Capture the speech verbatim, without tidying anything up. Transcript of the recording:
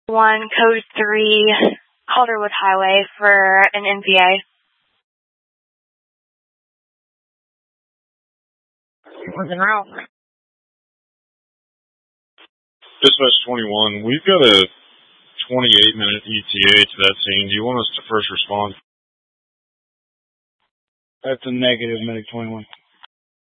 one, code three, Calderwood Highway for an N P A. Wasn't wrong. Dispatch twenty-one, we've got a twenty-eight minute E T A to that scene. Do you want us to first respond? That's a negative, medic twenty-one.